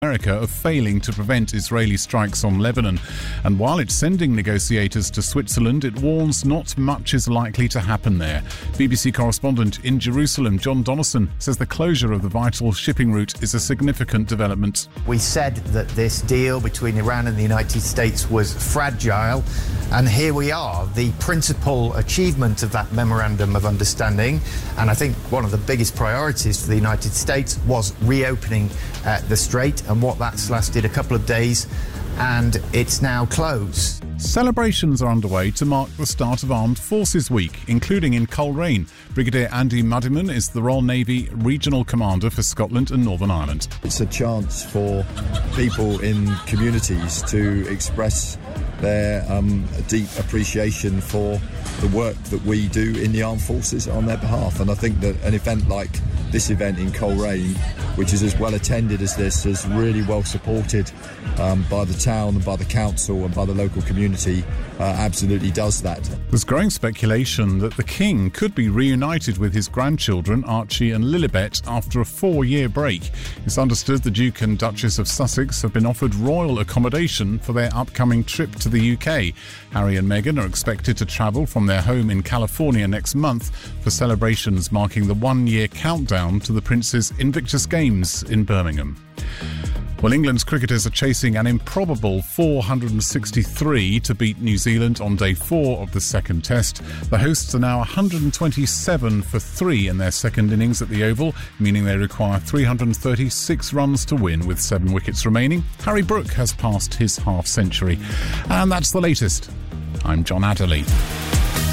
America of failing to prevent Israeli strikes on Lebanon. And while it's sending negotiators to Switzerland, it warns not much is likely to happen there. BBC correspondent in Jerusalem, John Donnison, says the closure of the vital shipping route is a significant development. We said that this deal between Iran and the United States was fragile, and here we are, the principal achievement of that memorandum of understanding. And I think one of the biggest priorities for the United States was reopening the strait, and what that's lasted a couple of days, and it's now closed. Celebrations are underway to mark the start of Armed Forces Week, including in Coleraine. Brigadier Andy Muddiman is the Royal Navy Regional Commander for Scotland and Northern Ireland. It's a chance for people in communities to express their deep appreciation for the work that we do in the armed forces on their behalf. And I think that an event like this event in Coleraine, which is as well attended as this, is really well supported by the town and by the council and by the local community, absolutely does that. There's growing speculation that the King could be reunited with his grandchildren Archie and Lilibet after a 4-year break. It's understood the Duke and Duchess of Sussex have been offered royal accommodation for their upcoming trip to the UK. Harry and Meghan are expected to travel from their home in California next month for celebrations marking the 1-year countdown to the Prince's Invictus Games in Birmingham. Well, England's cricketers are chasing an improbable 463 to beat New Zealand on day 4 of the second test. The hosts are now 127 for 3 in their second innings at the Oval, meaning they require 336 runs to win with 7 wickets remaining. Harry Brook has passed his half-century. And that's the latest. I'm John Adderley.